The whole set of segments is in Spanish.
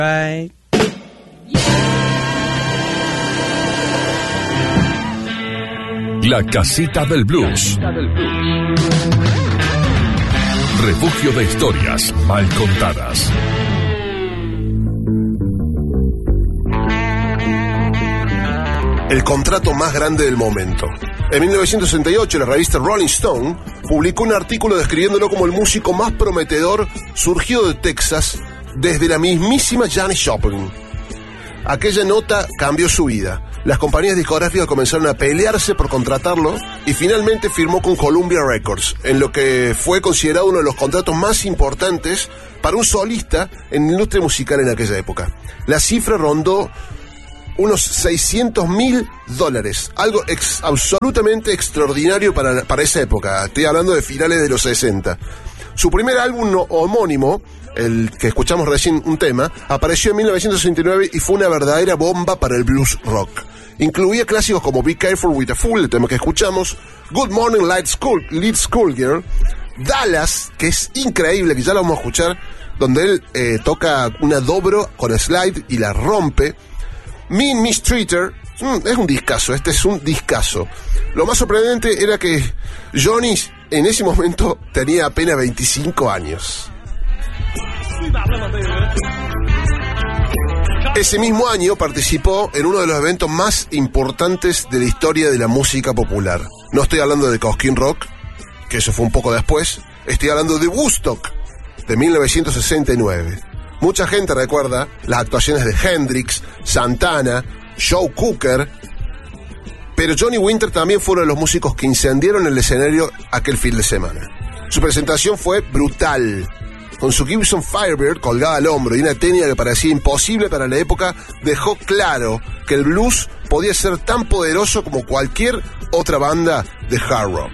Right. La Casita del Blues. Refugio de historias mal contadas. El contrato más grande del momento. En 1968, la revista Rolling Stone publicó un artículo describiéndolo como el músico más prometedor surgido de Texas desde la mismísima Janis Joplin. Aquella nota cambió su vida. Las compañías discográficas comenzaron a pelearse por contratarlo y finalmente firmó con Columbia Records, en lo que fue considerado uno de los contratos más importantes para un solista en la industria musical en aquella época. La cifra rondó unos $600,000, algo absolutamente extraordinario para esa época. Estoy hablando de finales de los 60. Su primer álbum homónimo, el que escuchamos recién un tema, apareció en 1969 y fue una verdadera bomba para el blues rock. Incluía clásicos como Be Careful with a Fool, el tema que escuchamos, Good Morning Lead Schoolgirl, Dallas, que es increíble, que ya lo vamos a escuchar, donde él toca una dobro con slide y la rompe. Mean Mistreater, es un discazo, este es un discazo. Lo más sorprendente era que Johnny en ese momento tenía apenas 25 años. Ese mismo año participó en uno de los eventos más importantes de la historia de la música popular. No estoy hablando de Cosquín Rock, que eso fue un poco después. Estoy hablando de Woodstock, de 1969. Mucha gente recuerda las actuaciones de Hendrix, Santana, Joe Cooker, pero Johnny Winter también fue uno de los músicos que incendiaron el escenario aquel fin de semana. Su presentación fue brutal. Con su Gibson Firebird colgada al hombro y una técnica que parecía imposible para la época, dejó claro que el blues podía ser tan poderoso como cualquier otra banda de hard rock.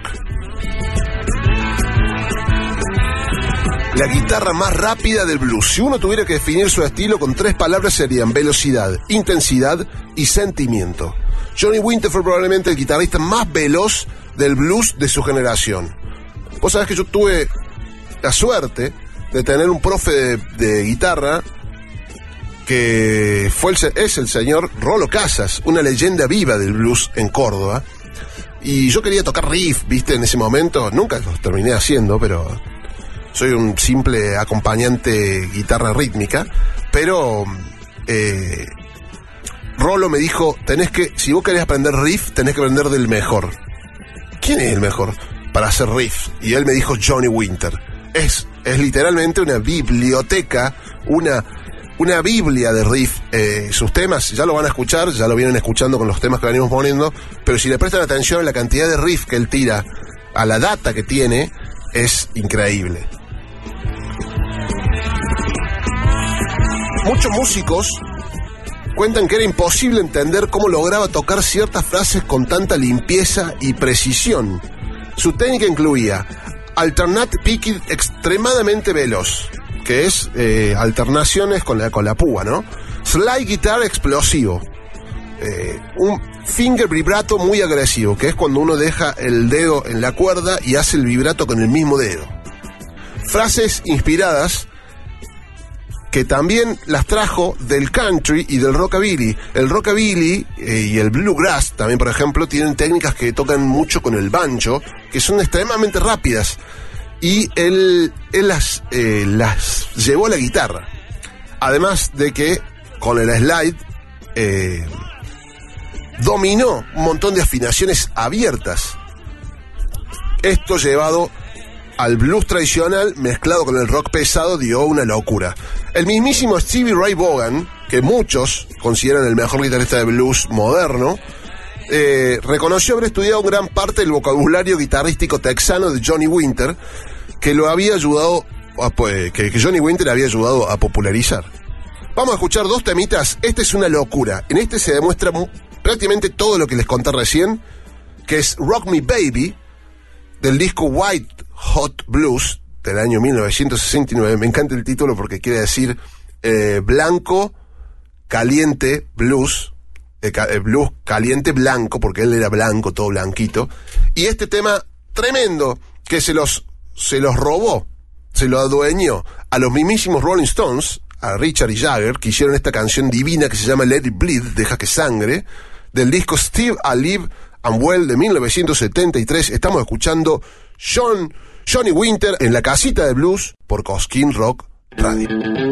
La guitarra más rápida del blues. Si uno tuviera que definir su estilo con 3 palabras serían velocidad, intensidad y sentimiento. Johnny Winter fue probablemente el guitarrista más veloz del blues de su generación. Vos sabés que yo tuve la suerte de tener un profe de guitarra que es el señor Rolo Casas, una leyenda viva del blues en Córdoba. Y yo quería tocar riff, ¿viste? En ese momento, nunca los terminé haciendo, pero soy un simple acompañante guitarra rítmica. Pero Rolo me dijo, si vos querés aprender riff, tenés que aprender del mejor. ¿Quién es el mejor para hacer riff? Y él me dijo Johnny Winter. Es literalmente una biblioteca, una biblia de riff. Sus temas ya lo van a escuchar, ya lo vienen escuchando con los temas que venimos poniendo, pero si le prestan atención a la cantidad de riff que él tira, a la data que tiene, es increíble. Muchos músicos cuentan que era imposible entender cómo lograba tocar ciertas frases con tanta limpieza y precisión. Su técnica incluía alternate picking extremadamente veloz, que es alternaciones con la púa, ¿no? Slide guitar explosivo, un finger vibrato muy agresivo, que es cuando uno deja el dedo en la cuerda y hace el vibrato con el mismo dedo. Frases inspiradas que también las trajo del country y del rockabilly. El rockabilly y el bluegrass también, por ejemplo, tienen técnicas que tocan mucho con el banjo, que son extremadamente rápidas, y él las llevó a la guitarra. Además de que con el slide dominó un montón de afinaciones abiertas. Esto llevado al blues tradicional mezclado con el rock pesado dio una locura. El mismísimo Stevie Ray Vaughan, que muchos consideran el mejor guitarrista de blues moderno, reconoció haber estudiado gran parte del vocabulario guitarrístico texano de Johnny Winter, que lo había ayudado que Johnny Winter había ayudado a popularizar. Vamos a escuchar 2 temitas. Este es una locura. En este se demuestra prácticamente todo lo que les conté recién, que es Rock Me Baby, del disco White Hot Blues del año 1969. Me encanta el título porque quiere decir blanco, caliente, blues. Blues caliente blanco, porque él era blanco, todo blanquito. Y este tema tremendo que se los robó, se lo adueñó a los mismísimos Rolling Stones, a Richard y Jagger, que hicieron esta canción divina que se llama Let It Bleed, Deja que sangre, del disco Steve Alive and Well de 1973. Estamos escuchando Johnny Winter en la Casita de Blues por Cosquín Rock Radio.